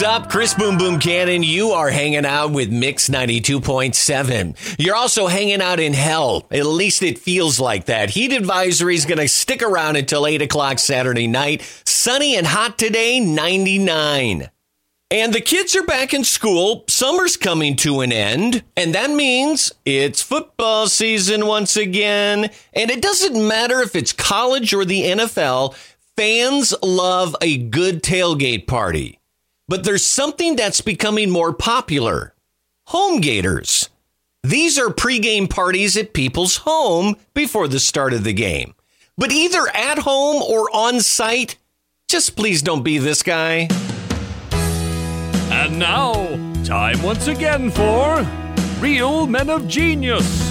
What's up? Chris Boom Boom Cannon. You are hanging out with Mix 92.7. You're also hanging out in hell. At least it feels like that. Heat advisory is going to stick around until 8 o'clock Saturday night. Sunny and hot today, 99. And the kids are back in school. Summer's coming to an end. And that means it's football season once again. And it doesn't matter if it's college or the NFL. Fans love a good tailgate party. But there's something that's becoming more popular. Homegaters. These are pregame parties at people's home before the start of the game. But either at home or on site, just please don't be this guy. And now, time once again for Real Men of Genius.